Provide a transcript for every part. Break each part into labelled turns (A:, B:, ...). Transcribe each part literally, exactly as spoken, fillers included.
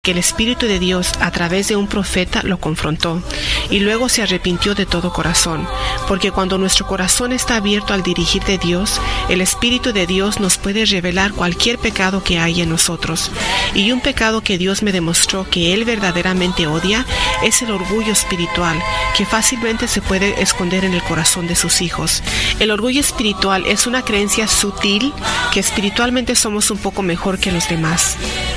A: que el Espíritu de Dios a través de un profeta lo confrontó y luego se arrepintió de todo corazón, porque cuando nuestro corazón está abierto al dirigir de Dios, el Espíritu de Dios nos puede revelar cualquier pecado que hay en nosotros. Y un pecado que Dios me demostró que Él verdaderamente odia es el orgullo espiritual, que fácilmente se puede esconder en el corazón de sus hijos. El orgullo espiritual es una creencia sutil que espiritualmente somos un poco mejor que los demás.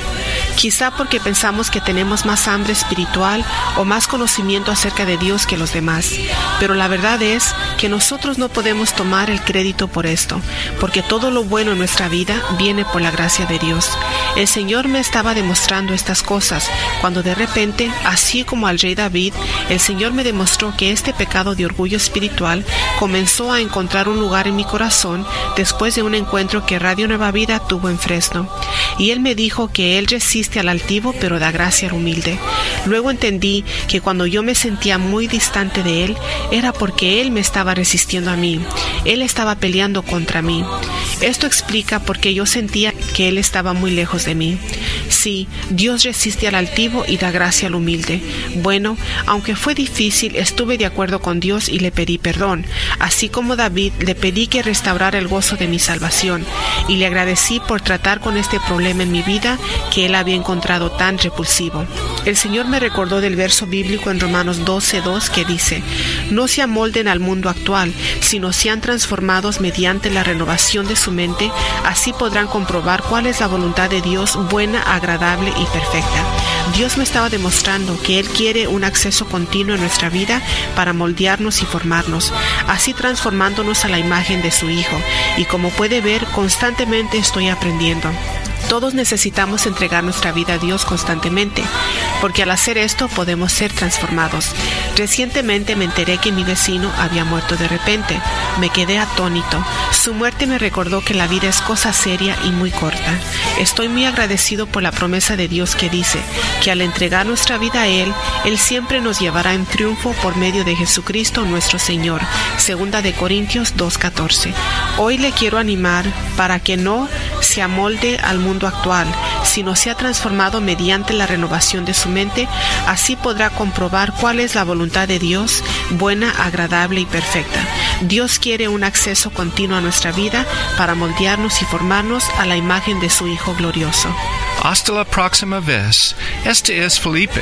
A: Quizá porque pensamos que tenemos más hambre espiritual o más conocimiento acerca de Dios que los demás. Pero la verdad es que nosotros no podemos tomar el crédito por esto, porque todo lo bueno en nuestra vida viene por la gracia de Dios. El Señor me estaba demostrando estas cosas, cuando de repente, así como al rey David, el Señor me demostró que este pecado de orgullo espiritual comenzó a encontrar un lugar en mi corazón después de un encuentro que Radio Nueva Vida tuvo en Fresno. Y Él me dijo que Él resiste al altivo, pero da gracia al humilde. Luego entendí que cuando yo me sentía muy distante de Él, era porque Él me estaba resistiendo a mí. Él estaba peleando contra mí. Esto explica por qué yo sentía que Él estaba muy lejos de mí. Sí, Dios resiste al altivo y da gracia al humilde. Bueno, aunque fue difícil, estuve de acuerdo con Dios y le pedí perdón. Así como David, le pedí que restaurara el gozo de mi salvación y le agradecí por tratar con este problema en mi vida que Él había encontrado tan repulsivo. El Señor me recordó del verso bíblico en Romanos doce dos que dice: no se amolden al mundo actual, sino sean transformados mediante la renovación de su mente, así podrán comprobar cuál es la voluntad de Dios, buena, agradable y perfecta. Dios me estaba demostrando que Él quiere un acceso continuo en nuestra vida para moldearnos y formarnos, así transformándonos a la imagen de su Hijo. Y como puede ver, constantemente estoy aprendiendo. Todos necesitamos entregar nuestra vida a Dios constantemente, porque al hacer esto podemos ser transformados. Recientemente me enteré que mi vecino había muerto de repente. Me quedé atónito. Su muerte me recordó que la vida es cosa seria y muy corta. Estoy muy agradecido por la promesa de Dios que dice que al entregar nuestra vida a Él, Él siempre nos llevará en triunfo por medio de Jesucristo nuestro Señor. Segunda de Corintios dos catorce. Hoy le quiero animar para que no se amolde al mundo actual, sino sea transformado mediante la renovación de su mente. Así podrá comprobar cuál es la voluntad de Dios, buena, agradable y perfecta. Dios quiere un acceso continuo a nuestra vida para moldearnos y formarnos a la imagen de su Hijo glorioso.
B: Hasta la próxima vez. Este es Felipe.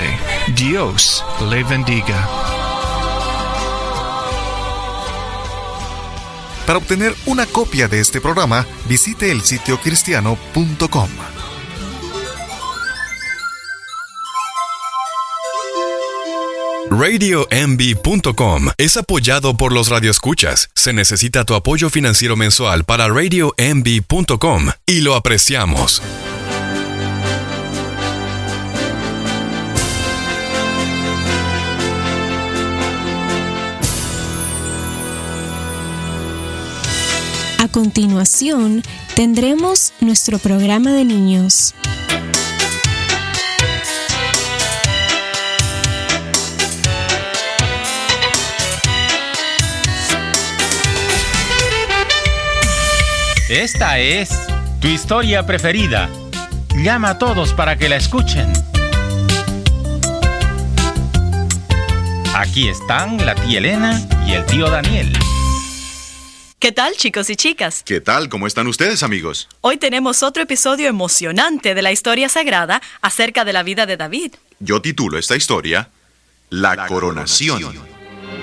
B: Dios le bendiga.
C: Para obtener una copia de este programa, visite el sitio cristiano punto com.
D: Radio M B punto com es apoyado por los radioescuchas. Se necesita tu apoyo financiero mensual para Radio M B punto com y lo apreciamos.
E: A continuación, tendremos nuestro programa de niños.
F: Esta es tu historia preferida. Llama a todos para que la escuchen. Aquí están la tía Elena y el tío Daniel.
G: ¿Qué tal, chicos y chicas?
H: ¿Qué tal? ¿Cómo están ustedes, amigos?
G: Hoy tenemos otro episodio emocionante de la historia sagrada acerca de la vida de David.
H: Yo titulo esta historia La, la coronación. coronación.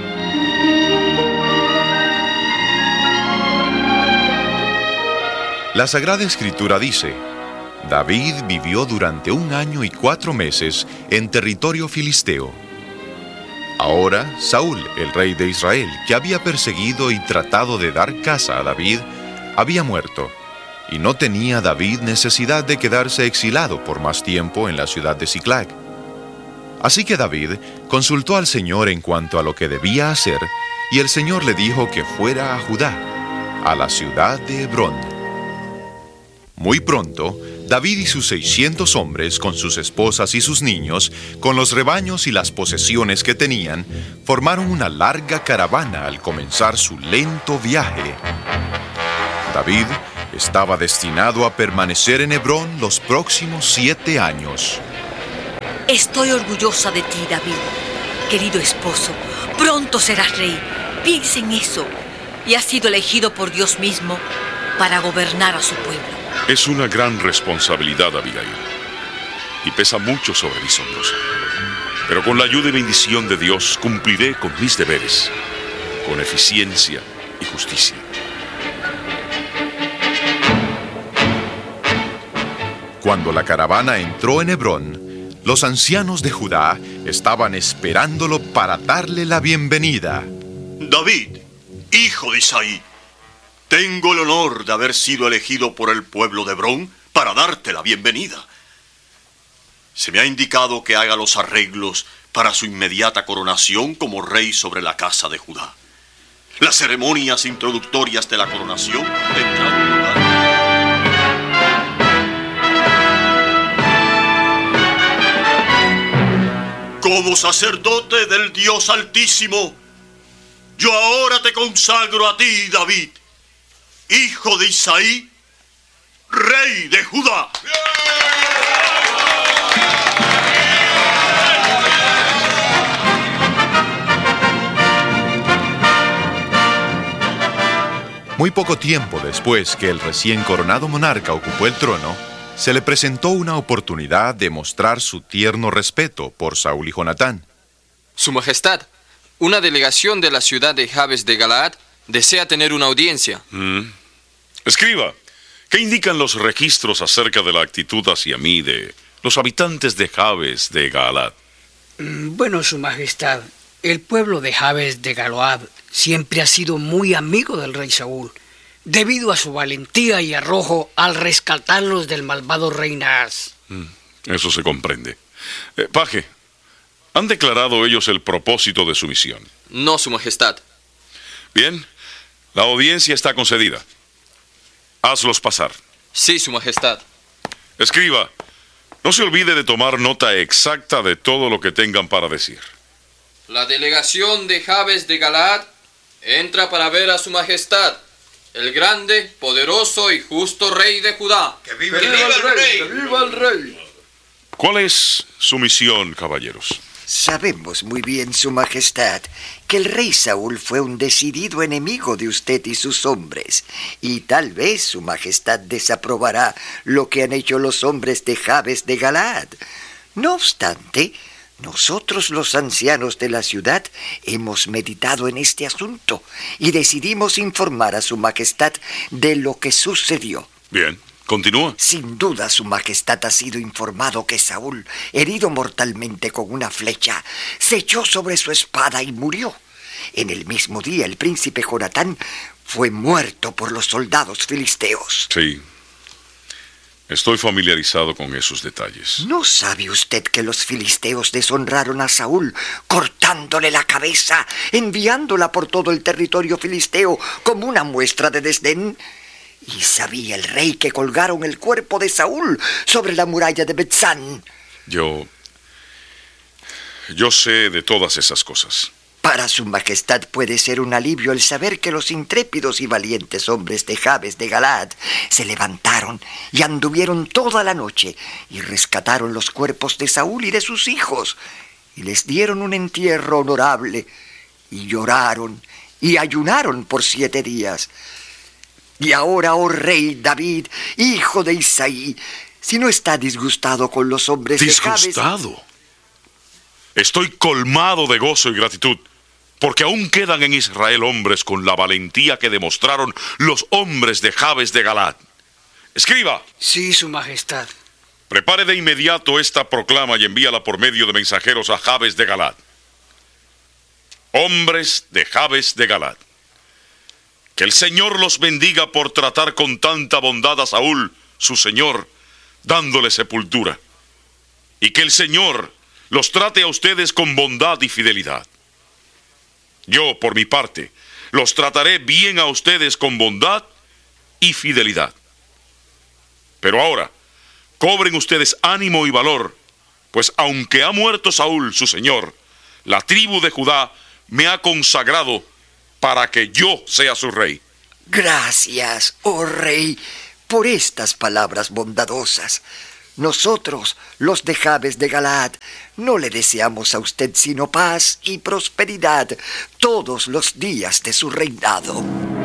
H: La Sagrada Escritura dice: David vivió durante un año y cuatro meses en territorio filisteo. Ahora, Saúl, el rey de Israel, que había perseguido y tratado de dar caza a David, había muerto, y no tenía David necesidad de quedarse exilado por más tiempo en la ciudad de Siclag. Así que David consultó al Señor en cuanto a lo que debía hacer, y el Señor le dijo que fuera a Judá, a la ciudad de Hebrón. Muy pronto, David y sus seiscientos hombres, con sus esposas y sus niños, con los rebaños y las posesiones que tenían, formaron una larga caravana al comenzar su lento viaje. David estaba destinado a permanecer en Hebrón los próximos siete años.
I: Estoy orgullosa de ti, David. Querido esposo, pronto serás rey. Piensa en eso. Y has sido elegido por Dios mismo para gobernar a su pueblo.
J: Es una gran responsabilidad, Abigail, y pesa mucho sobre mis hombros. Pero con la ayuda y bendición de Dios cumpliré con mis deberes, con eficiencia y justicia.
H: Cuando la caravana entró en Hebrón, los ancianos de Judá estaban esperándolo para darle la bienvenida.
K: David, hijo de Isaí, tengo el honor de haber sido elegido por el pueblo de Hebrón para darte la bienvenida. Se me ha indicado que haga los arreglos para su inmediata coronación como rey sobre la casa de Judá. Las ceremonias introductorias de la coronación tendrán lugar. Como sacerdote del Dios Altísimo, yo ahora te consagro a ti, David, hijo de Isaí, rey de Judá.
H: Muy poco tiempo después que el recién coronado monarca ocupó el trono, se le presentó una oportunidad de mostrar su tierno respeto por Saúl y Jonatán.
L: Su Majestad, una delegación de la ciudad de Jabes de Galaad desea tener una audiencia.
J: Mm. Escriba, ¿qué indican los registros acerca de la actitud hacia mí de los habitantes de Jabes de Galaad?
M: Bueno, Su Majestad, el pueblo de Jabes de Galaad siempre ha sido muy amigo del rey Saúl, debido a su valentía y arrojo al rescatarlos del malvado rey Naas.
J: Mm, eso se comprende. Eh, paje, ¿han declarado ellos el propósito de su misión?
L: No, Su Majestad.
J: Bien, la audiencia está concedida. Hazlos pasar.
L: Sí, Su Majestad.
J: Escriba, no se olvide de tomar nota exacta de todo lo que tengan para decir.
L: La delegación de Jabes de Galaad entra para ver a Su Majestad, el grande, poderoso y justo rey de Judá.
K: ¡Que viva el rey! ¡Que viva el rey!
J: ¿Cuál es su misión, caballeros?
N: Sabemos muy bien, Su Majestad, que el rey Saúl fue un decidido enemigo de usted y sus hombres, y tal vez Su Majestad desaprobará lo que han hecho los hombres de Jabes de Galaad. No obstante, nosotros los ancianos de la ciudad hemos meditado en este asunto y decidimos informar a Su Majestad de lo que sucedió.
J: Bien, continúa.
N: Sin duda, Su Majestad ha sido informado que Saúl, herido mortalmente con una flecha, se echó sobre su espada y murió. En el mismo día, el príncipe Jonatán fue muerto por los soldados filisteos.
J: Sí. Estoy familiarizado con esos detalles.
N: ¿No sabe usted que los filisteos deshonraron a Saúl, cortándole la cabeza, enviándola por todo el territorio filisteo como una muestra de desdén? Y sabía el rey que colgaron el cuerpo de Saúl sobre la muralla de Betzán.
J: Yo... Yo sé de todas esas cosas.
N: Para Su Majestad puede ser un alivio el saber que los intrépidos y valientes hombres de Jabes de Galaad se levantaron y anduvieron toda la noche y rescataron los cuerpos de Saúl y de sus hijos y les dieron un entierro honorable y lloraron y ayunaron por siete días. Y ahora, oh rey David, hijo de Isaí, si no está disgustado con los hombres de Jabes...
J: ¿Disgustado? Estoy colmado de gozo y gratitud, porque aún quedan en Israel hombres con la valentía que demostraron los hombres de Jabes de Galaad. Escriba.
M: Sí, Su Majestad.
J: Prepare de inmediato esta proclama y envíala por medio de mensajeros a Jabes de Galaad. Hombres de Jabes de Galaad, que el Señor los bendiga por tratar con tanta bondad a Saúl, su señor, dándole sepultura, y que el Señor los trate a ustedes con bondad y fidelidad. Yo, por mi parte, los trataré bien a ustedes con bondad y fidelidad. Pero ahora, cobren ustedes ánimo y valor, pues aunque ha muerto Saúl, su señor, la tribu de Judá me ha consagrado para que yo sea su rey.
N: Gracias, oh rey, por estas palabras bondadosas. nosotros, los de Jabes de Galaad, no le deseamos a usted sino paz y prosperidad todos los días de su reinado.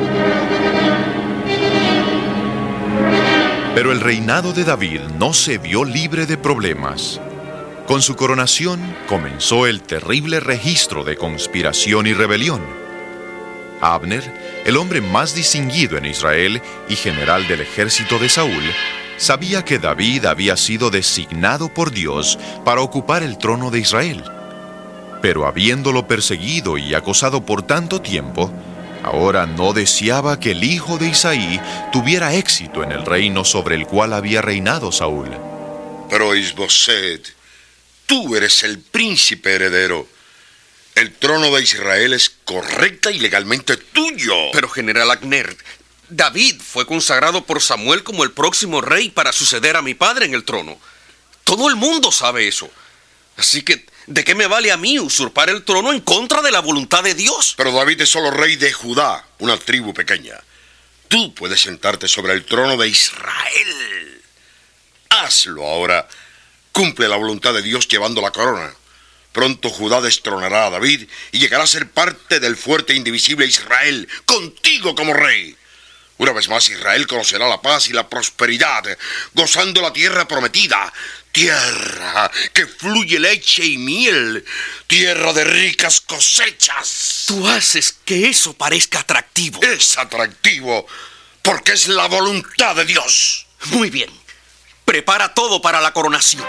H: Pero el reinado de David no se vio libre de problemas. Con su coronación comenzó el terrible registro de conspiración y rebelión. Abner, el hombre más distinguido en Israel y general del ejército de Saúl, sabía que David había sido designado por Dios para ocupar el trono de Israel. Pero habiéndolo perseguido y acosado por tanto tiempo, ahora no deseaba que el hijo de Isaí tuviera éxito en el reino sobre el cual había reinado Saúl.
O: Pero Isboset, tú eres el príncipe heredero. El trono de Israel es correcta y legalmente tuyo.
P: Pero, general Abner, David fue consagrado por Samuel como el próximo rey para suceder a mi padre en el trono. Todo el mundo sabe eso. Así que, ¿de qué me vale a mí usurpar el trono en contra de la voluntad de Dios?
O: Pero David es solo rey de Judá, una tribu pequeña. Tú puedes sentarte sobre el trono de Israel. Hazlo ahora. Cumple la voluntad de Dios llevando la corona. Pronto Judá destronará a David y llegará a ser parte del fuerte e indivisible Israel, contigo como rey. Una vez más Israel conocerá la paz y la prosperidad, gozando la tierra prometida, tierra que fluye leche y miel, tierra de ricas cosechas.
P: Tú haces que eso parezca atractivo.
O: Es atractivo porque es la voluntad de Dios.
P: Muy bien. Prepara todo para la coronación.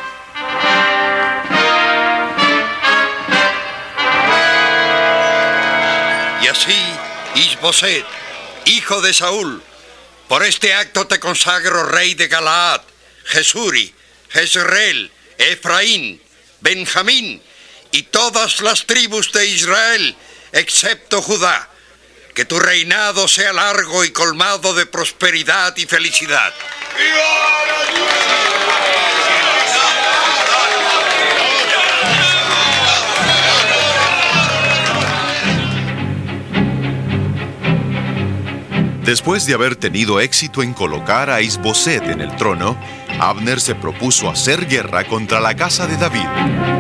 Q: Y así, Isboset, hijo de Saúl, por este acto te consagro rey de Galaad, Jesuri, Jezreel, Efraín, Benjamín y todas las tribus de Israel, excepto Judá. Que tu reinado sea largo y colmado de prosperidad y felicidad.
H: Después de haber tenido éxito en colocar a Isboset en el trono, Abner se propuso hacer guerra contra la casa de David.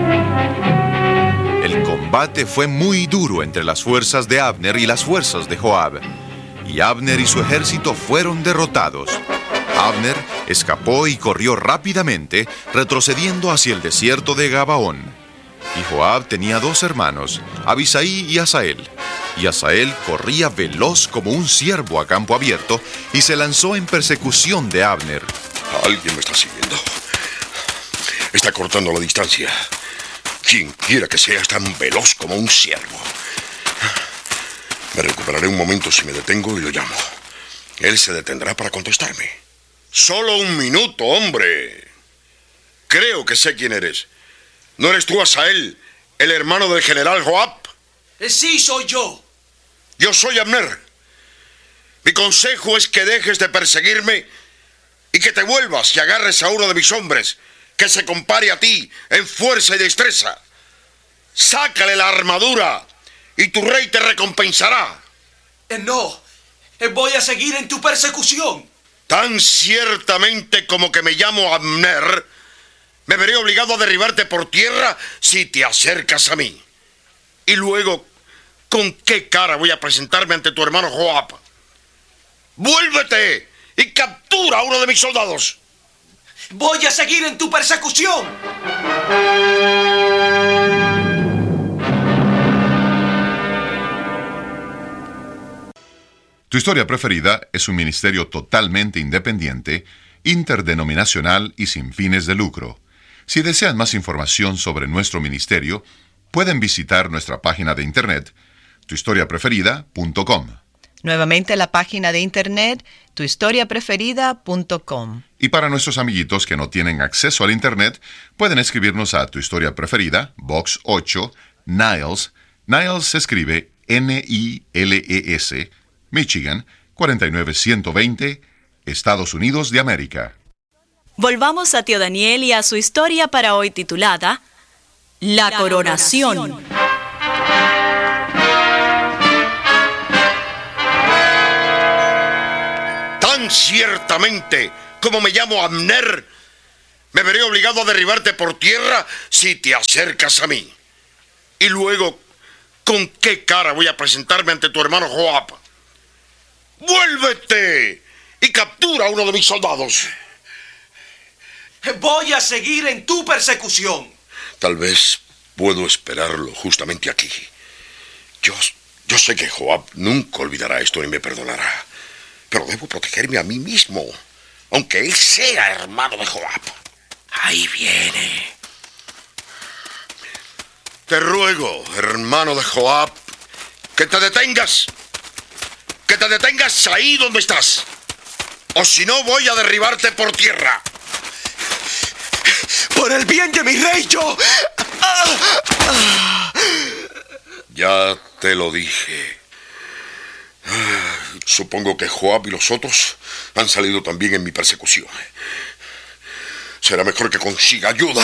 H: El combate fue muy duro entre las fuerzas de Abner y las fuerzas de Joab, y Abner y su ejército fueron derrotados. Abner escapó y corrió rápidamente, retrocediendo hacia el desierto de Gabaón. Y Joab tenía dos hermanos, Abisai y Asael. Y Asael corría veloz como un ciervo a campo abierto y se lanzó en persecución de Abner.
O: Alguien me está siguiendo. Está cortando la distancia. Quien quiera que sea es tan veloz como un ciervo. Me recuperaré un momento si me detengo y lo llamo. Él se detendrá para contestarme. Solo un minuto, hombre. Creo que sé quién eres. ¿No eres tú Asael, el hermano del general Joab?
R: Sí, soy yo.
O: Yo soy Abner. Mi consejo es que dejes de perseguirme y que te vuelvas y agarres a uno de mis hombres que se compare a ti en fuerza y destreza. Sácale la armadura y tu rey te recompensará.
R: Eh, no, eh, voy a seguir en tu persecución.
O: Tan ciertamente como que me llamo Abner, me veré obligado a derribarte por tierra si te acercas a mí. Y luego, ¿con qué cara voy a presentarme ante tu hermano Joab? ¡Vuélvete y captura a uno de mis soldados!
R: ¡Voy a seguir en tu persecución!
S: Tu Historia Preferida es un ministerio totalmente independiente, interdenominacional y sin fines de lucro. Si desean más información sobre nuestro ministerio, pueden visitar nuestra página de internet, tu historia preferida punto com.
T: Nuevamente la página de internet, tu historia preferida punto com.
S: Y para nuestros amiguitos que no tienen acceso al internet, pueden escribirnos a Tu Historia Preferida, Box ocho, Niles. Niles se escribe N I L E S, Michigan, cuarenta y nueve ciento veinte, Estados Unidos de América.
G: Volvamos a Tío Daniel y a su historia para hoy titulada La, La coronación. coronación.
O: Tan ciertamente como me llamo Abner, Me veré obligado a derribarte por tierra si te acercas a mí. Y luego, ¿con qué cara voy a presentarme ante tu hermano Joab? ¡Vuélvete! Y captura a uno de mis soldados.
R: Voy a seguir en tu persecución.
O: Tal vez puedo esperarlo justamente aquí. Yo, yo sé que Joab nunca olvidará esto ni me perdonará. Pero debo protegerme a mí mismo, aunque él sea hermano de Joab. Ahí viene. Te ruego, hermano de Joab, que te detengas. Que te detengas ahí donde estás. O si no, voy a derribarte por tierra.
R: Por el bien de mi rey, yo...
O: Ya te lo dije. Supongo que Joab y los otros han salido también en mi persecución. Será mejor que consiga ayuda.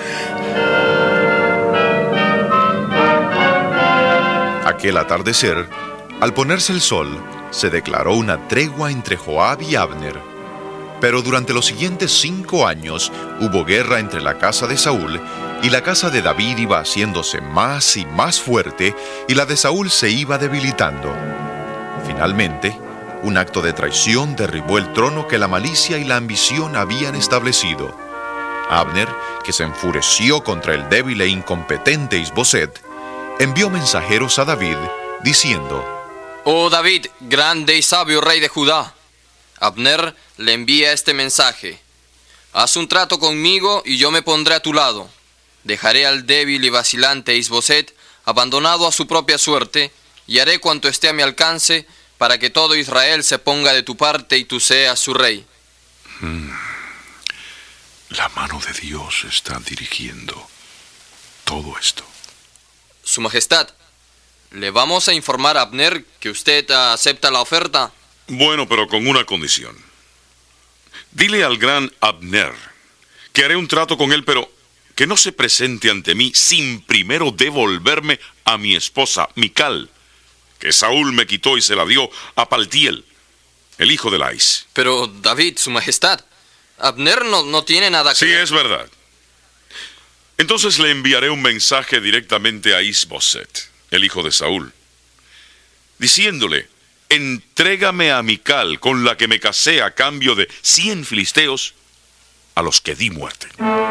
C: Aquel atardecer, al ponerse el sol, se declaró una tregua entre Joab y Abner. Pero durante los siguientes cinco años hubo guerra entre la casa de Saúl y la casa de David iba haciéndose más y más fuerte y la de Saúl se iba debilitando. Finalmente, un acto de traición derribó el trono que la malicia y la ambición habían establecido. Abner, que se enfureció contra el débil e incompetente Isboset, envió mensajeros a David diciendo:
L: Oh David, grande y sabio rey de Judá, Abner le envía este mensaje: haz un trato conmigo y yo me pondré a tu lado. Dejaré al débil y vacilante Isboset abandonado a su propia suerte y haré cuanto esté a mi alcance para que todo Israel se ponga de tu parte y tú seas su rey.
J: Hmm. La mano de Dios está dirigiendo todo esto.
L: Su Majestad, ¿le vamos a informar a Abner que usted acepta la oferta?
J: Bueno, pero con una condición. Dile al gran Abner que haré un trato con él, pero que no se presente ante mí sin primero devolverme a mi esposa, Mical, que Saúl me quitó y se la dio a Paltiel, el hijo de Lais.
L: Pero, David, Su Majestad, Abner no, no tiene nada que...
J: Sí, es verdad. Entonces le enviaré un mensaje directamente a Isboset, el hijo de Saúl, diciéndole: entrégame a Mical, con la que me casé a cambio de cien filisteos, a los que di muerte.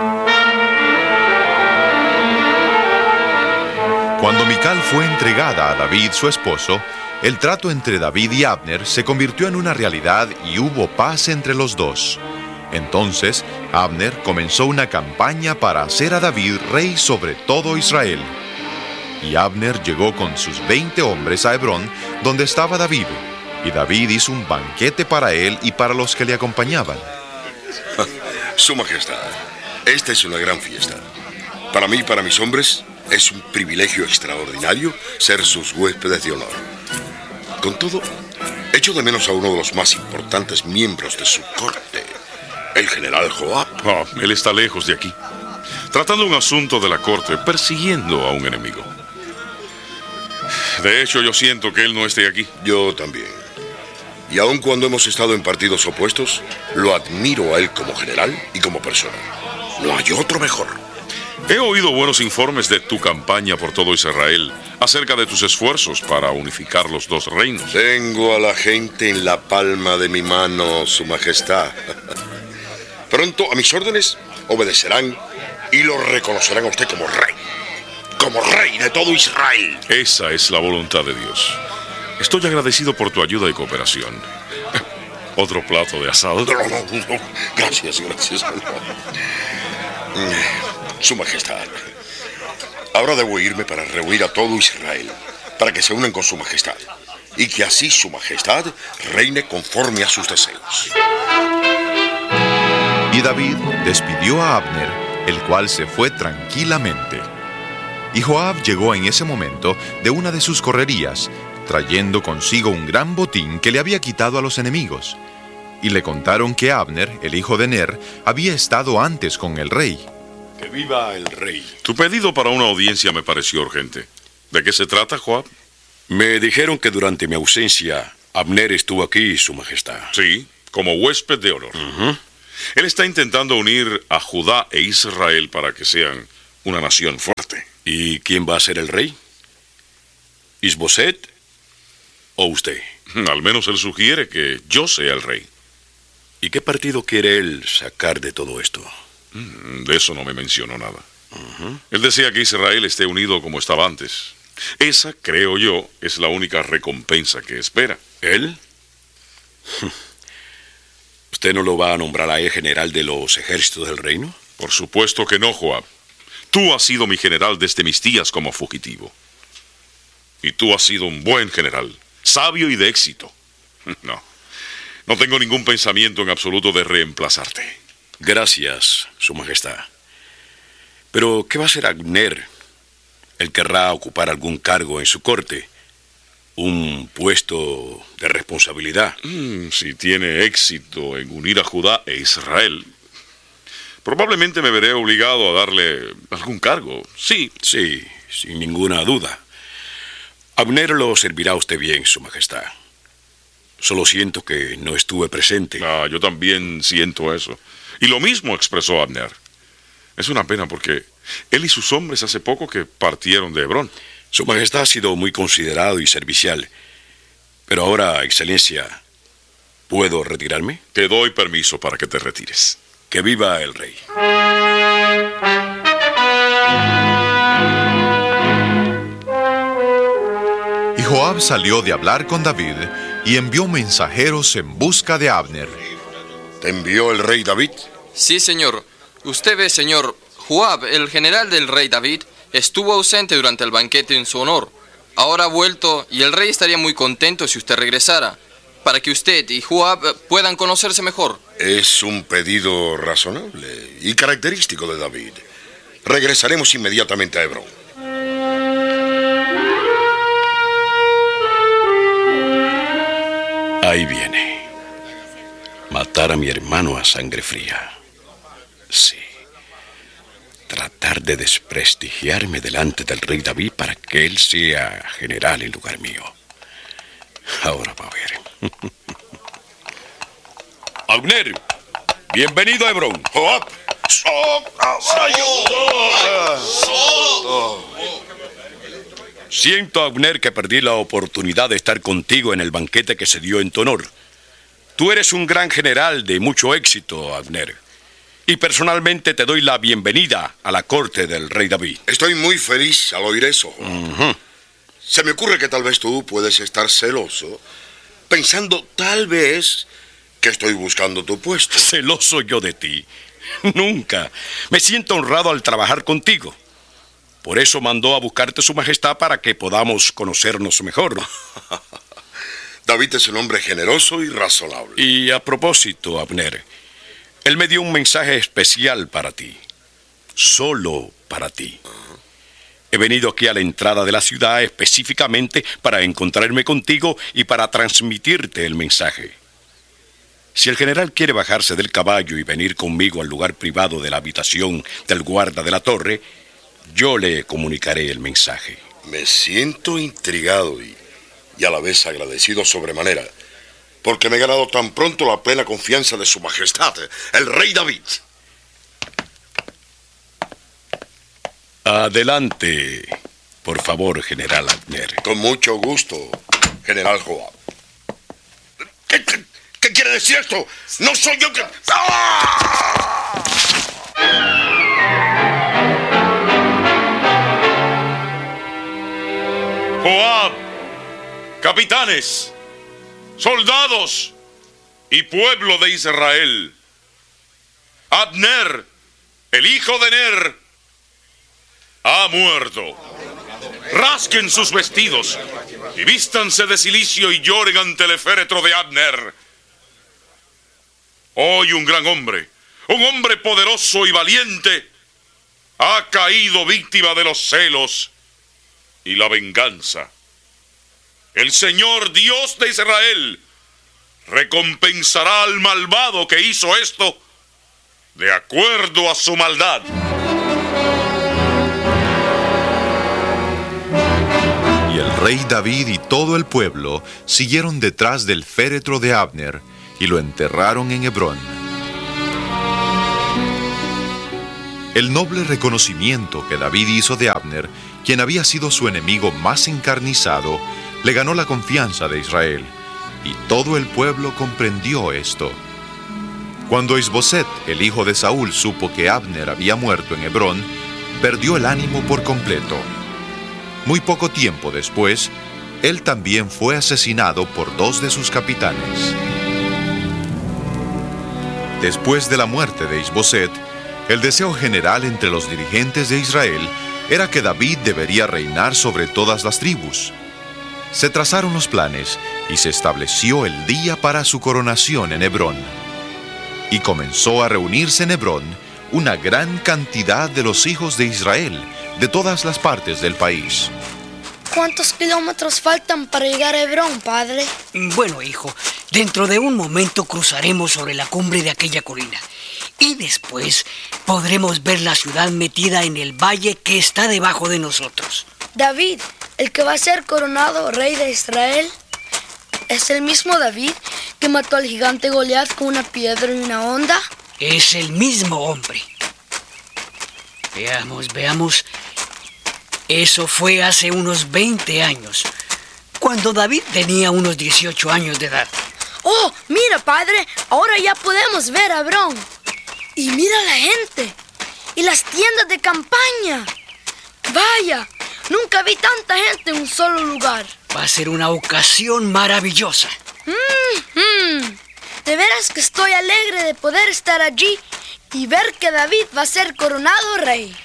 C: Cuando Mical fue entregada a David, su esposo, el trato entre David y Abner se convirtió en una realidad y hubo paz entre los dos. Entonces, Abner comenzó una campaña para hacer a David rey sobre todo Israel. Y Abner llegó con sus veinte hombres a Hebrón, donde estaba David, y David hizo un banquete para él y para los que le acompañaban.
O: Su Majestad, esta es una gran fiesta. Para mí y para mis hombres es un privilegio extraordinario ser sus huéspedes de honor. Con todo, echo de menos a uno de los más importantes miembros de su corte, el general Joab.
J: Oh, él está lejos de aquí, tratando un asunto de la corte, persiguiendo a un enemigo. De hecho, yo siento que él no esté aquí.
O: Yo también. Y aun cuando hemos estado en partidos opuestos, lo admiro a él como general y como persona. No hay otro mejor.
J: He oído buenos informes de tu campaña por todo Israel, acerca de tus esfuerzos para unificar los dos reinos.
O: Tengo a la gente en la palma de mi mano, Su Majestad. Pronto a mis órdenes obedecerán y lo reconocerán a usted como rey. Como rey de todo Israel.
J: Esa es la voluntad de Dios. Estoy agradecido por tu ayuda y cooperación. ¿Otro plato de asado?
O: No, no, no. Gracias, gracias. Su Majestad, ahora debo irme para reunir a todo Israel, para que se unan con Su Majestad, y que así Su Majestad reine conforme a sus deseos.
C: Y David despidió a Abner, el cual se fue tranquilamente. Y Joab llegó en ese momento de una de sus correrías, trayendo consigo un gran botín que le había quitado a los enemigos. Y le contaron que Abner, el hijo de Ner, había estado antes con el rey.
J: ¡Que viva el rey! Tu pedido para una audiencia me pareció urgente. ¿De qué se trata, Joab?
U: Me dijeron que durante mi ausencia, Abner estuvo aquí, Su Majestad.
J: Sí, como huésped de honor.
U: Uh-huh.
J: Él está intentando unir a Judá e Israel para que sean una nación fuerte.
U: ¿Y quién va a ser el rey? ¿Isboset o usted?
J: Al menos él sugiere que yo sea el rey.
U: ¿Y qué partido quiere él sacar de todo esto?
J: De eso no me mencionó nada. Uh-huh. Él desea que Israel esté unido como estaba antes. Esa, creo yo, es la única recompensa que espera.
U: ¿Él? ¿Usted no lo va a nombrar a él general de los ejércitos del reino?
J: Por supuesto que no, Joab. Tú has sido mi general desde mis días como fugitivo. Y tú has sido un buen general, sabio y de éxito. No, no tengo ningún pensamiento en absoluto de reemplazarte.
U: Gracias, Su Majestad. Pero, ¿qué va a hacer Abner? Él querrá ocupar algún cargo en su corte, un puesto de responsabilidad.
J: Mm, si tiene éxito en unir a Judá e Israel, probablemente me veré obligado a darle algún cargo. Sí.
U: Sí, sin ninguna duda. Abner lo servirá a usted bien, Su Majestad. Solo siento que no estuve presente.
J: Ah, yo también siento eso. Y lo mismo expresó Abner. Es una pena porque él y sus hombres hace poco que partieron de Hebrón.
U: Su Majestad ha sido muy considerado y servicial. Pero ahora, Excelencia, ¿puedo retirarme?
J: Te doy permiso para que te retires.
U: Que viva el rey.
C: Y Joab salió de hablar con David y envió mensajeros en busca de Abner.
O: ¿Te envió el rey David?
L: Sí, señor. Usted ve, señor, Joab, el general del rey David, estuvo ausente durante el banquete en su honor. Ahora ha vuelto y el rey estaría muy contento si usted regresara, para que usted y Joab puedan conocerse mejor.
O: Es un pedido razonable y característico de David. Regresaremos inmediatamente a Hebrón.
U: Ahí viene. Matar a mi hermano a sangre fría. Sí. Tratar de desprestigiarme delante del rey David para que él sea general en lugar mío. Ahora va a ver. Abner, bienvenido a Hebrón.
O: Joab.
U: Siento, Abner, que perdí la oportunidad de estar contigo en el banquete que se dio en tu honor. Tú eres un gran general de mucho éxito, Abner. Y personalmente te doy la bienvenida a la corte del rey David.
O: Estoy muy feliz al oír eso.
U: Uh-huh.
O: Se me ocurre que tal vez tú puedes estar celoso, pensando tal vez que estoy buscando tu puesto.
U: ¿Celoso yo de ti? Nunca. Me siento honrado al trabajar contigo. Por eso mandó a buscarte Su Majestad para que podamos conocernos mejor.
O: David es un hombre generoso y razonable.
U: Y a propósito, Abner, él me dio un mensaje especial para ti. Solo para ti. Uh-huh. He venido aquí a la entrada de la ciudad específicamente para encontrarme contigo y para transmitirte el mensaje. Si el general quiere bajarse del caballo y venir conmigo al lugar privado de la habitación del guarda de la torre, yo le comunicaré el mensaje.
O: Me siento intrigado y, y a la vez agradecido sobremanera, porque me he ganado tan pronto la plena confianza de Su Majestad, el rey David.
U: Adelante, por favor, general Abner.
O: Con mucho gusto, general Joab. ¿Qué, qué, qué quiere decir esto? No soy yo que... ¡Ah!
J: Joab, capitanes, soldados y pueblo de Israel. Abner, el hijo de Ner, ha muerto. Rasquen sus vestidos y vístanse de cilicio y lloren ante el féretro de Abner. Hoy un gran hombre, un hombre poderoso y valiente, ha caído víctima de los celos y la venganza. El Señor Dios de Israel recompensará al malvado que hizo esto de acuerdo a su maldad.
C: Y el rey David y todo el pueblo siguieron detrás del féretro de Abner y lo enterraron en Hebrón. El noble reconocimiento que David hizo de Abner, quien había sido su enemigo más encarnizado, le ganó la confianza de Israel, y todo el pueblo comprendió esto. Cuando Isboset, el hijo de Saúl, supo que Abner había muerto en Hebrón, perdió el ánimo por completo. Muy poco tiempo después, él también fue asesinado por dos de sus capitanes. Después de la muerte de Isboset, el deseo general entre los dirigentes de Israel era que David debería reinar sobre todas las tribus. Se trazaron los planes y se estableció el día para su coronación en Hebrón. Y comenzó a reunirse en Hebrón una gran cantidad de los hijos de Israel, de todas las partes del país.
A: ¿Cuántos kilómetros faltan para llegar a Hebrón, padre?
M: Bueno, hijo, dentro de un momento cruzaremos sobre la cumbre de aquella colina. Y después podremos ver la ciudad metida en el valle que está debajo de nosotros.
A: David, el que va a ser coronado rey de Israel, ¿es el mismo David que mató al gigante Goliat con una piedra y una honda?
M: Es el mismo hombre. Veamos, veamos. Eso fue hace unos veinte años, cuando David tenía unos dieciocho años de edad.
A: ¡Oh, mira, padre! Ahora ya podemos ver a Hebrón. Y mira la gente. Y las tiendas de campaña. Vaya, nunca vi tanta gente en un solo lugar.
M: Va a ser una ocasión maravillosa.
A: Mm-hmm. De veras que estoy alegre de poder estar allí y ver que David va a ser coronado rey.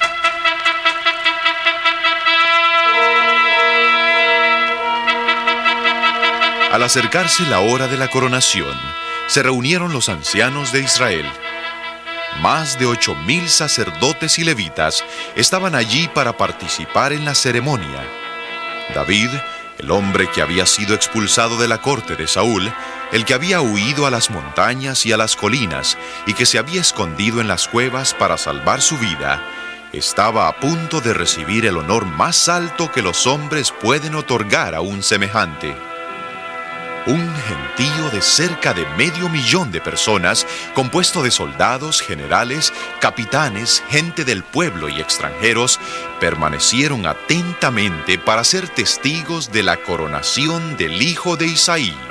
C: Al acercarse la hora de la coronación, se reunieron los ancianos de Israel. Más de ocho mil sacerdotes y levitas estaban allí para participar en la ceremonia. David, el hombre que había sido expulsado de la corte de Saúl, el que había huido a las montañas y a las colinas y que se había escondido en las cuevas para salvar su vida, estaba a punto de recibir el honor más alto que los hombres pueden otorgar a un semejante. Un gentío de cerca de medio millón de personas, compuesto de soldados, generales, capitanes, gente del pueblo y extranjeros, permanecieron atentamente para ser testigos de la coronación del hijo de Isaí.